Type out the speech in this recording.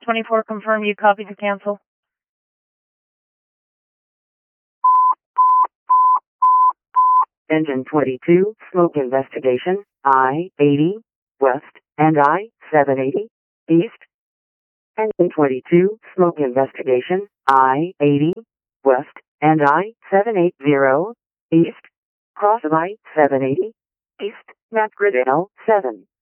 24, confirm you copy to cancel. Engine 22, smoke investigation, I-80 west and I-780 east. Engine 22, smoke investigation, I-80 west and I-780 east. Cross of I-780 east, map grid L7.